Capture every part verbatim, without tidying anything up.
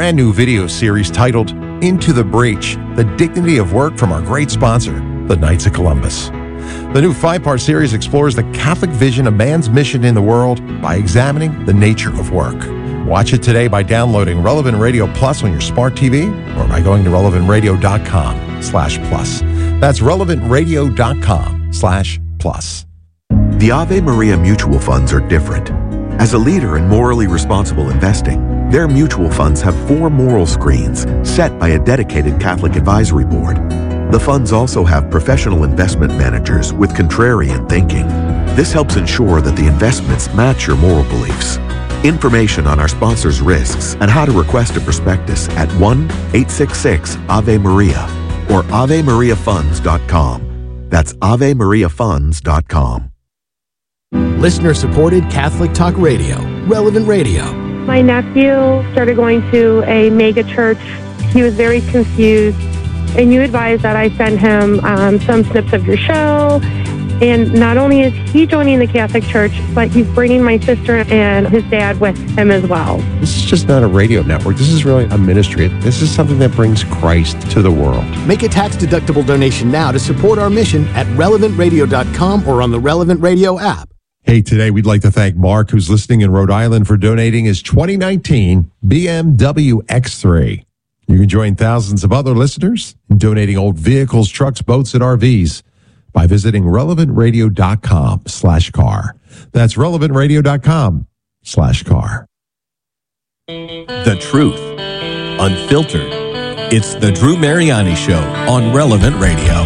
brand new video series titled Into the Breach, The Dignity of Work from our great sponsor, the Knights of Columbus. The new five-part series explores the Catholic vision of man's mission in the world by examining the nature of work. Watch it today by downloading Relevant Radio Plus on your smart T V or by going to relevant radio dot com slash plus. That's relevant radio dot com slash plus. The Ave Maria mutual funds are different. As a leader in morally responsible investing, their mutual funds have four moral screens set by a dedicated Catholic advisory board. The funds also have professional investment managers with contrarian thinking. This helps ensure that the investments match your moral beliefs. Information on our sponsors' risks and how to request a prospectus at one eight six six Ave Maria or ave maria funds dot com. That's ave maria funds dot com. Listener-supported Catholic Talk Radio, Relevant Radio. My nephew started going to a mega church. He was very confused, and you advised that I send him um, some snips of your show. And not only is he joining the Catholic Church, but he's bringing my sister and his dad with him as well. This is just not a radio network. This is really a ministry. This is something that brings Christ to the world. Make a tax-deductible donation now to support our mission at relevant radio dot com or on the Relevant Radio app. Hey, today we'd like to thank Mark, who's listening in Rhode Island, for donating his twenty nineteen B M W X three. You can join thousands of other listeners in donating old vehicles, trucks, boats, and R Vs by visiting relevant radio dot com slash car. That's relevant radio dot com slash car. The truth, unfiltered. It's the Drew Mariani Show on Relevant Radio.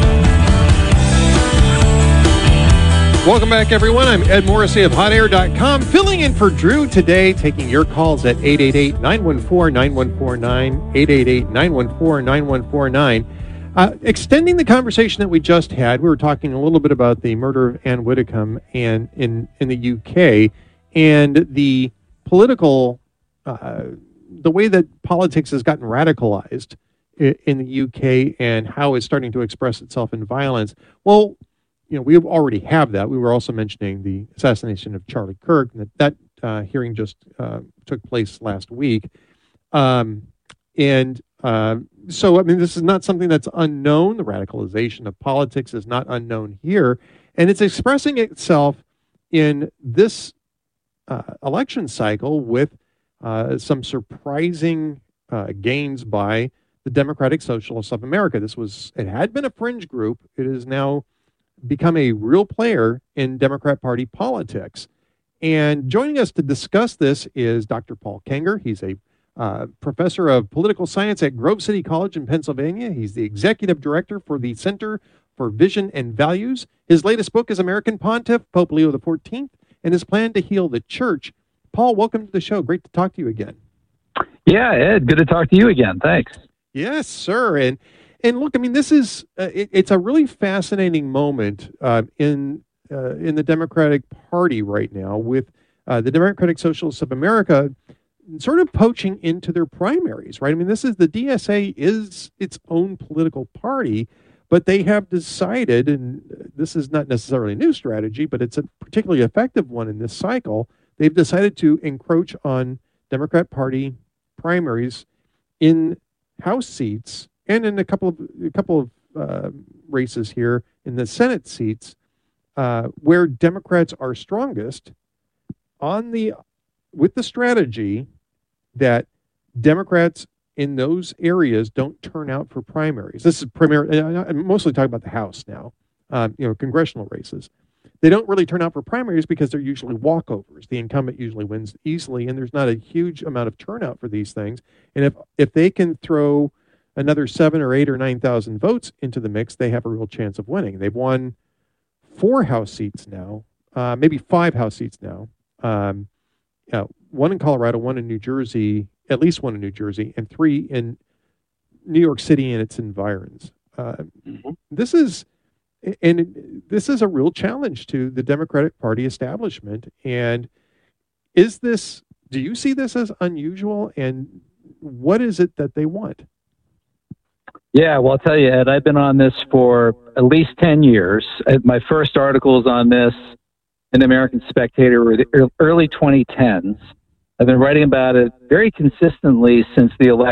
Welcome back, everyone. I'm Ed Morrissey of hot air dot com, filling in for Drew today, taking your calls at eight eight eight, nine one four, nine one four nine, eight eight eight, nine one four, nine one four nine. Uh, extending the conversation that we just had, we were talking a little bit about the murder of Anne Widdecombe and in, in the U K and the political, uh, the way that politics has gotten radicalized in, in the U K and how it's starting to express itself in violence. Well, you know, we already have that. We were also mentioning the assassination of Charlie Kirk, and that, that uh, hearing just uh, took place last week. Um, and uh, so, I mean, this is not something that's unknown. The radicalization of politics is not unknown here. And it's expressing itself in this uh, election cycle with uh, some surprising uh, gains by the Democratic Socialists of America. This was, it had been a fringe group. It is now become a real player in Democrat Party politics. And joining us to discuss this is Doctor Paul Kengor. He's a uh, professor of political science at Grove City College in Pennsylvania. He's the executive director for the Center for Vision and Values. His latest book is American Pontiff, Pope Leo the fourteenth, and his plan to heal the church. Paul, welcome to the show. Great to talk to you again. Yeah, Ed, good to talk to you again. Thanks. Yes, sir. And And look, I mean, this is, uh, it, it's a really fascinating moment uh, in uh, in the Democratic Party right now with uh, the Democratic Socialists of America sort of poaching into their primaries, right? I mean, this is, the D S A is its own political party, but they have decided, and this is not necessarily a new strategy, but it's a particularly effective one in this cycle, they've decided to encroach on Democrat Party primaries in House seats and in a couple of a couple of uh, races here in the Senate seats, uh, where Democrats are strongest, on the with the strategy that Democrats in those areas don't turn out for primaries. This is primarily, I'm mostly talking about the House now, um, you know, congressional races. They don't really turn out for primaries because they're usually walkovers. The incumbent usually wins easily, and there's not a huge amount of turnout for these things. And if if they can throw another seven or eight or nine thousand votes into the mix, they have a real chance of winning. They've won four House seats now, uh, maybe five House seats now. Um, uh, one in Colorado, one in New Jersey, at least one in New Jersey, and three in New York City and its environs. Uh, mm-hmm. This is, and this is a real challenge to the Democratic Party establishment. And is this? Do you see this as unusual? And what is it that they want? Yeah, well, I'll tell you, Ed, I've been on this for at least ten years. My first articles on this in the American Spectator were the early twenty tens. I've been writing about it very consistently since the election.